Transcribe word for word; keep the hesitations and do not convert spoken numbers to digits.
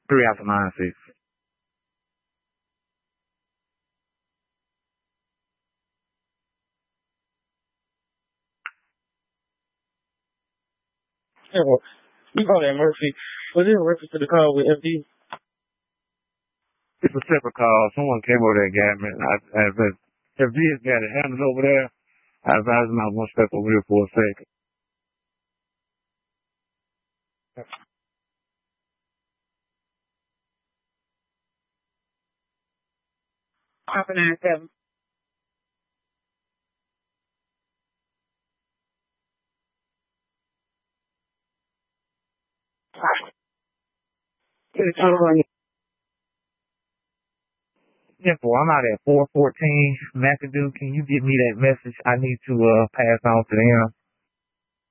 Three after nine six. Yeah, well, you call that Murphy. Was it a reference to the call with F D? It's a separate call. Someone came over there and got me. I, I, if D has got it handled over there, I advise him I want to step over here for a second. Papa nine seven. To the total. Simple. I'm out at four fourteen. McAdoo, can you give me that message? I need to uh pass on to them.